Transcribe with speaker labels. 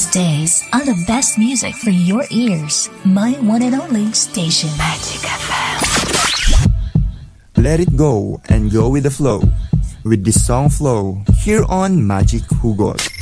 Speaker 1: Weekdays are the best music for your ears. My one and only station.
Speaker 2: Magic FM.
Speaker 3: Let it go and go with the flow. With this song flow, here on Magic Hugot.